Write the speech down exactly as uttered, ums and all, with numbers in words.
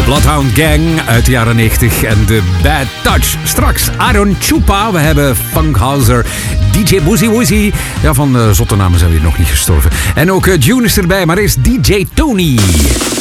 Bloodhound Gang uit de jaren negentig en de Bad Touch. Straks Aaron Chupa, we hebben Funkhauser, D J Woozy Woozy. Ja, van uh, zotte namen zijn we hier nog niet gestorven. En ook uh, June is erbij, maar eerst D J Tony.